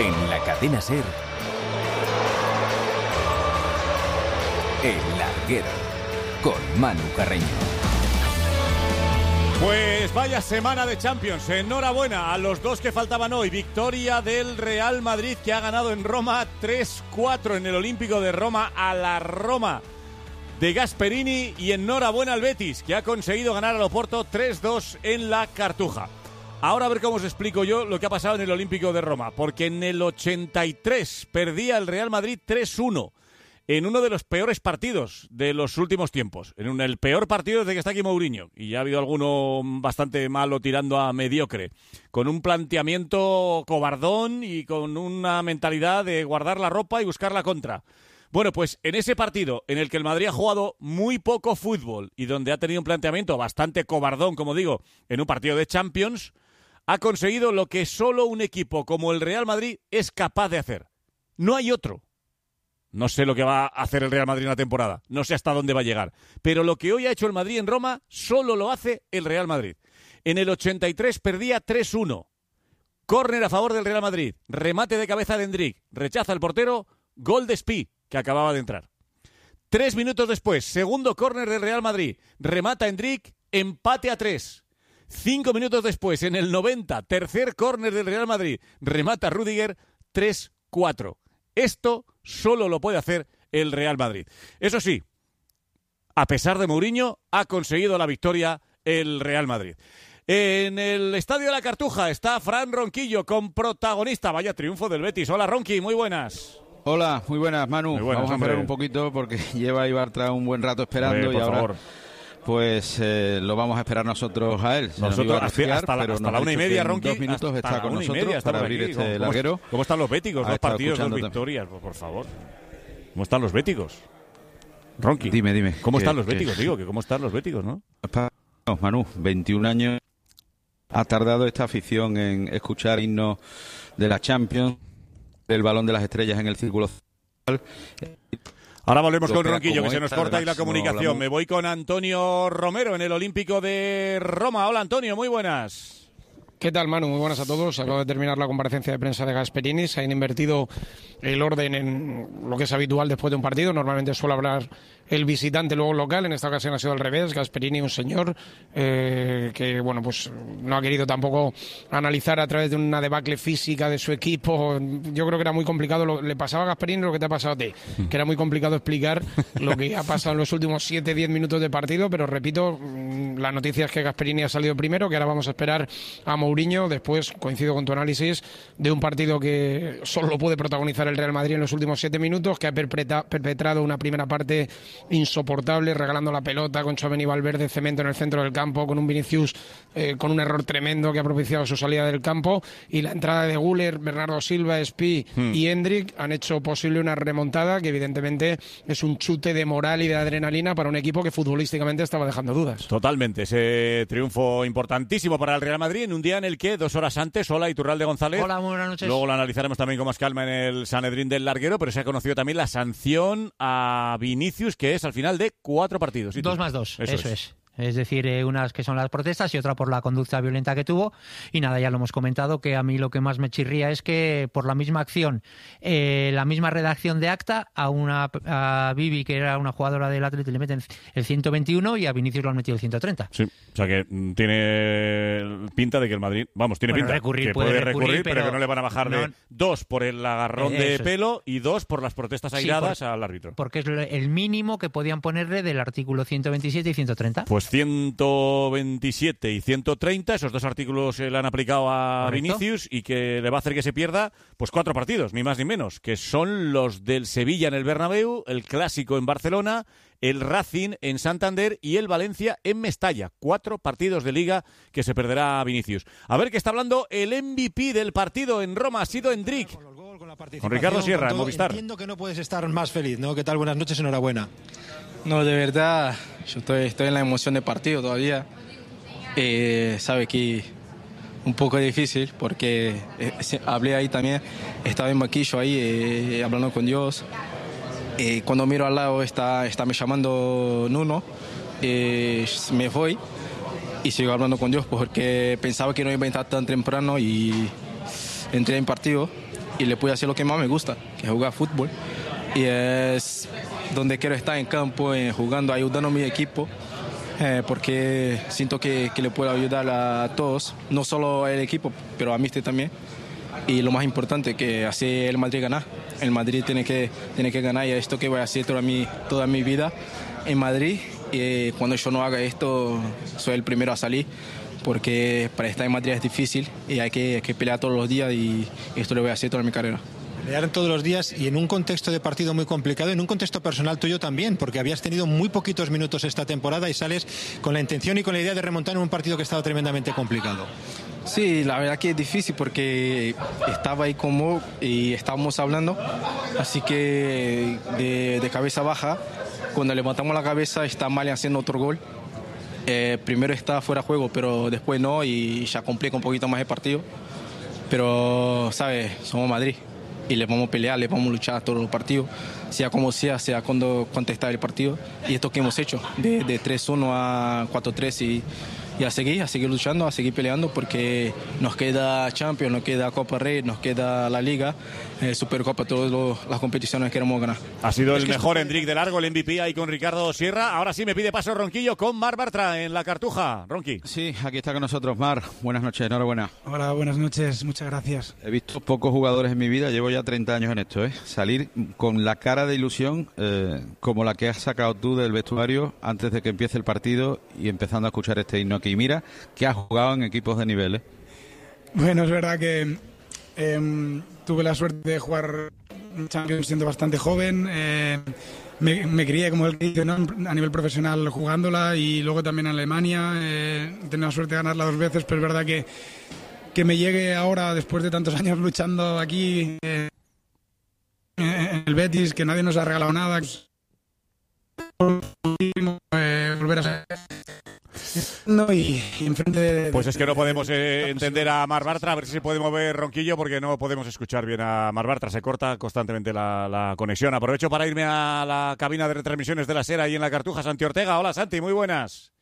En la cadena SER, El Larguero, con Manu Carreño. Pues vaya semana de Champions. Enhorabuena a los dos que faltaban hoy. Victoria del Real Madrid, que ha ganado en Roma 3-4 en el Olímpico de Roma a la Roma de Gasperini. Y enhorabuena al Betis, que ha conseguido ganar al Oporto 3-2 en la Cartuja. Ahora a ver cómo os explico yo lo que ha pasado en el Olímpico de Roma. Porque en el 83 perdía el Real Madrid 3-1. En uno de los peores partidos de los últimos tiempos. En el peor partido desde que está aquí Mourinho. Y ya ha habido alguno bastante malo tirando a mediocre. Con un planteamiento cobardón y con una mentalidad de guardar la ropa y buscar la contra. Bueno, pues en ese partido en el que el Madrid ha jugado muy poco fútbol y donde ha tenido un planteamiento bastante cobardón, como digo, en un partido de Champions, ha conseguido lo que solo un equipo como el Real Madrid es capaz de hacer. No hay otro. No sé lo que va a hacer el Real Madrid en la temporada. No sé hasta dónde va a llegar. Pero lo que hoy ha hecho el Madrid en Roma solo lo hace el Real Madrid. En el 83 perdía 3-1. Córner a favor del Real Madrid. Remate de cabeza de Endrick. Rechaza el portero. Gol de Spi, que acababa de entrar. 3 minutos después, segundo córner del Real Madrid. Remata Endrick. Empate a 3. 5 minutos después, en el 90, tercer córner del Real Madrid. Remata Rüdiger. 3-4. Esto solo lo puede hacer el Real Madrid. Eso sí, a pesar de Mourinho, ha conseguido la victoria el Real Madrid. En el Estadio de la Cartuja está Fran Ronquillo con protagonista. Vaya triunfo del Betis. Hola, Ronqui, muy buenas. Hola, muy buenas, Manu. Muy buenas, vamos a esperar un poquito porque lleva Ibartra un buen rato esperando y ahora... Favor. Pues lo vamos a esperar nosotros a él. Nosotros hasta la 1:30, Ronqui. 2 minutos está con nosotros para abrir este larguero. ¿Cómo están los béticos? 2 partidos, 2 victorias, por favor. ¿Cómo están los béticos? Ronqui. Dime. ¿Cómo están los béticos? Digo, que ¿cómo están los béticos, no? Manu, 21 años. Ha tardado esta afición en escuchar himnos de la Champions, el balón de las estrellas en el círculo central. Ahora volvemos con Ronquillo, que se nos corta ahí la comunicación. Me voy con Antonio Romero en el Olímpico de Roma. Hola, Antonio, muy buenas. ¿Qué tal, Manu? Muy buenas a todos. Acabo de terminar la comparecencia de prensa de Gasperini. Se han invertido el orden en lo que es habitual después de un partido. Normalmente suele hablar el visitante, luego el local. En esta ocasión ha sido al revés. Gasperini, un señor que, bueno, pues no ha querido tampoco analizar a través de una debacle física de su equipo. Yo creo que era muy complicado. Le pasaba a Gasperini lo que te ha pasado a ti, que era muy complicado explicar lo que ha pasado en los últimos 7-10 minutos de partido. Pero repito, la noticia es que Gasperini ha salido primero, que ahora vamos a esperar a Mourinho. Después, coincido con tu análisis, de un partido que solo puede protagonizar el Real Madrid en los últimos 7 minutos, que ha perpetrado una primera parte insoportable, regalando la pelota con Tchouaméni y Valverde, cemento en el centro del campo, con un Vinicius con un error tremendo que ha propiciado su salida del campo, y la entrada de Güler, Bernardo Silva, Spi y Endrick han hecho posible una remontada que evidentemente es un chute de moral y de adrenalina para un equipo que futbolísticamente estaba dejando dudas. Totalmente, ese triunfo importantísimo para el Real Madrid en un día en el que 2 horas antes, hola, Iturralde González. Hola, muy buenas noches. Luego lo analizaremos también con más calma en el Sanedrín del Larguero, pero se ha conocido también la sanción a Vinicius, que es al final de 4 partidos. 2 más 2, eso es. Es decir, unas que son las protestas y otra por la conducta violenta que tuvo. Y nada, ya lo hemos comentado, que a mí lo que más me chirría es que por la misma acción, la misma redacción de acta, a Bibi, que era una jugadora del Atleti, le meten el 121 y a Vinicius lo han metido el 130. Sí, o sea que tiene pinta de que el Madrid, tiene pinta que puede recurrir, pero que no le van a bajar de 2 por el agarrón de pelo y 2 por las protestas airadas al árbitro. Porque es el mínimo que podían ponerle del artículo 127 y 130. Pues 127 y 130, esos 2 artículos le han aplicado a Vinicius y que le va a hacer que se pierda pues 4 partidos, ni más ni menos, que son los del Sevilla en el Bernabéu, el Clásico en Barcelona, el Racing en Santander y el Valencia en Mestalla. 4 partidos de Liga que se perderá Vinicius. A ver qué está hablando el MVP del partido en Roma, ha sido Endrick. Con Ricardo Sierra en Movistar. Entiendo que no puedes estar más feliz, ¿no? ¿Qué tal? Buenas noches, enhorabuena. No, de verdad, yo estoy en la emoción del partido todavía. Sabe que un poco difícil porque hablé ahí también, estaba en banquillo ahí hablando con Dios. Cuando miro al lado está me llamando Nuno, me voy y sigo hablando con Dios porque pensaba que no iba a entrar tan temprano y entré en partido. y le puedo hacer lo que más me gusta, que es jugar fútbol. Y es donde quiero estar en campo, jugando, ayudando a mi equipo, porque siento que le puedo ayudar a todos, no solo al equipo, pero a mí también. Y lo más importante, que hace el Madrid ganar. El Madrid tiene que ganar, y esto que voy a hacer toda mi vida en Madrid. Y cuando yo no haga esto, soy el primero a salir, porque para estar en Madrid es difícil y hay que pelear todos los días, y esto lo voy a hacer toda mi carrera. Pelear todos los días y en un contexto de partido muy complicado, en un contexto personal tuyo también, porque habías tenido muy poquitos minutos esta temporada y sales con la intención y con la idea de remontar en un partido que estaba tremendamente complicado. Sí, la verdad que es difícil porque estaba ahí como y estábamos hablando, así que de cabeza baja, cuando levantamos la cabeza está Mali haciendo otro gol. Primero está fuera de juego, pero después no, y ya complica un poquito más el partido. Pero, ¿sabes? Somos Madrid y le vamos a pelear, le vamos a luchar a todos los partidos, sea como sea cuando contestar el partido. Y esto que hemos hecho, de 3-1 a 4-3 y a seguir luchando, a seguir peleando, porque nos queda Champions, nos queda Copa Rey, nos queda la Liga, Supercopa, todas las competiciones que queremos ganar. Ha sido el mejor Endrick de largo, el MVP ahí con Ricardo Sierra. Ahora sí me pide paso Ronquillo con Marc Bartra en la Cartuja. Ronqui. Sí, aquí está con nosotros Marc. Buenas noches, enhorabuena. Hola, buenas noches, muchas gracias. He visto pocos jugadores en mi vida, llevo ya 30 años en esto, salir con la cara de ilusión como la que has sacado tú del vestuario antes de que empiece el partido y empezando a escuchar este himno aquí. Mira que has jugado en equipos de nivel. Bueno, es verdad que tuve la suerte de jugar Champions siendo bastante joven. Me crié, como el que dice, ¿no?, a nivel profesional jugándola, y luego también en Alemania. He tenido la suerte de ganarla 2 veces, pero es verdad que me llegue ahora, después de tantos años luchando aquí en el Betis, que nadie nos ha regalado nada, volver a ser... y enfrente de... Pues es que no podemos entender a Marc Bartra. A ver si se puede mover Ronquillo, porque no podemos escuchar bien a Marc Bartra. Se corta constantemente la conexión. Aprovecho para irme a la cabina de retransmisiones de la SER ahí en la Cartuja. Santi Ortega. Hola, Santi, muy buenas.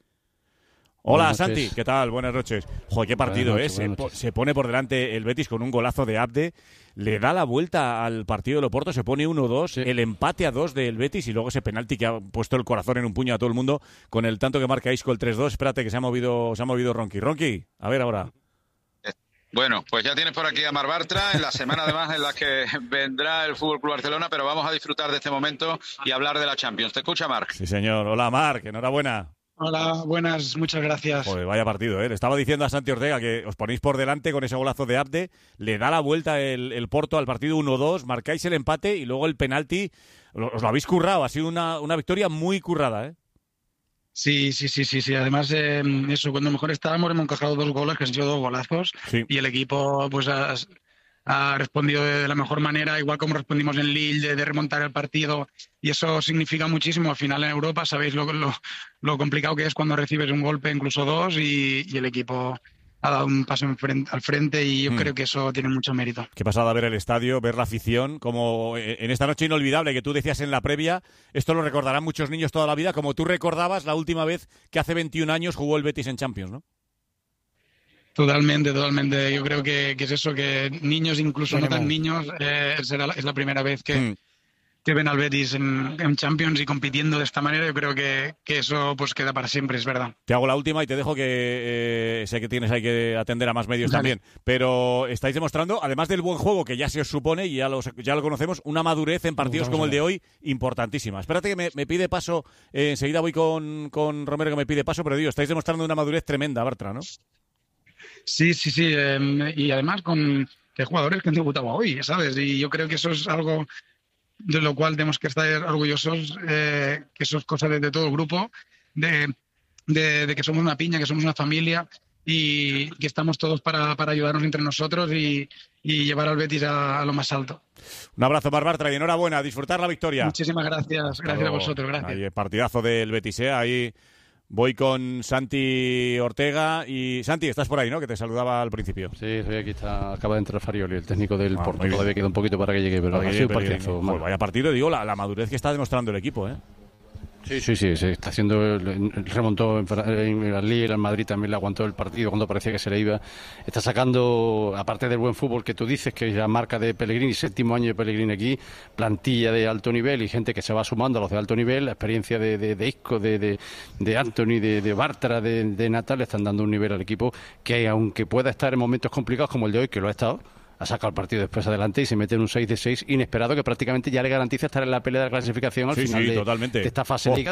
Hola, Santi, ¿qué tal? Buenas noches. Joder, qué partido es. Se pone por delante el Betis con un golazo de Abde. Le da la vuelta al partido del Oporto, se pone 1-2, sí. El empate a 2 del Betis y luego ese penalti que ha puesto el corazón en un puño a todo el mundo con el tanto que marca Isco, el 3-2. Espérate, que se ha movido Ronqui. Ronqui, a ver ahora. Bueno, pues ya tienes por aquí a Marc Bartra, en la semana además en la que vendrá el FC Barcelona, pero vamos a disfrutar de este momento y hablar de la Champions. ¿Te escucha, Marc? Sí, señor. Hola, Marc, enhorabuena. Hola, buenas, muchas gracias. Joder, vaya partido, ¿eh? Le estaba diciendo a Santi Ortega que os ponéis por delante con ese golazo de Abde, le da la vuelta el Porto al partido 1-2, marcáis el empate y luego el penalti, os lo habéis currado, ha sido una victoria muy currada, ¿eh? Sí. Además, eso, cuando mejor estábamos hemos encajado 2 goles, que han sido 2 golazos, sí. Y el equipo pues ha respondido de la mejor manera, igual como respondimos en Lille, de remontar el partido, y eso significa muchísimo. Al final en Europa sabéis lo complicado que es cuando recibes un golpe, incluso 2, y el equipo ha dado un paso al frente, y yo creo que eso tiene mucho mérito. Qué pasada ver el estadio, ver la afición, como en esta noche inolvidable que tú decías en la previa. Esto lo recordarán muchos niños toda la vida, como tú recordabas la última vez que hace 21 años jugó el Betis en Champions, ¿no? Totalmente. Yo creo que es eso, que niños, incluso no tan niños, es la primera vez que ven al Betis en Champions y compitiendo de esta manera. Yo creo que eso pues queda para siempre, es verdad. Te hago la última y te dejo, que sé que tienes ahí que atender a más medios también. Pero estáis demostrando, además del buen juego que ya se os supone y ya lo conocemos, una madurez en partidos como el de hoy importantísima. Espérate que me pide paso, enseguida voy con Romero que me pide paso, pero digo, estáis demostrando una madurez tremenda, Bartra, ¿no? Sí. Y además con jugadores que han debutado hoy, ¿sabes? Y yo creo que eso es algo de lo cual tenemos que estar orgullosos, que eso es cosa de todo el grupo, de que somos una piña, que somos una familia y que estamos todos para ayudarnos entre nosotros y llevar al Betis a lo más alto. Un abrazo, Marc Bartra, y enhorabuena, a disfrutar la victoria. Muchísimas gracias. Gracias a vosotros, gracias. Ahí, partidazo del Betis, ahí. Voy con Santi Ortega. Y Santi, estás por ahí, ¿no? Que te saludaba al principio. Sí, estoy aquí. Acaba de entrar Farioli, el técnico del Porto. Todavía queda un poquito para que llegue, pero ha sido partidazo. Pues vaya partido, digo, la madurez que está demostrando el equipo, ¿eh? Sí, se está haciendo, remontó en la Liga, en Madrid también le aguantó el partido cuando parecía que se le iba. Está sacando, aparte del buen fútbol que tú dices, que es la marca de Pellegrini, 7º año de Pellegrini aquí, plantilla de alto nivel y gente que se va sumando a los de alto nivel, la experiencia de Isco, de Anthony, de Bartra, de Natal, le están dando un nivel al equipo que, aunque pueda estar en momentos complicados como el de hoy, que lo ha estado, ha sacado el partido después adelante y se mete en un 6-6 inesperado que prácticamente ya le garantiza estar en la pelea de la clasificación al final de esta fase de liga.